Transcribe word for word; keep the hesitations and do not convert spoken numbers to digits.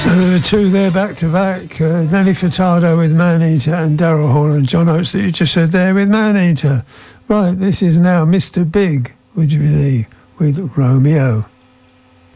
So there were two there back to back, uh, Nelly Furtado with Maneater and Daryl Hall and John Oates that you just heard there with Maneater. Right, this is now Mister Big, would you believe, with Romeo.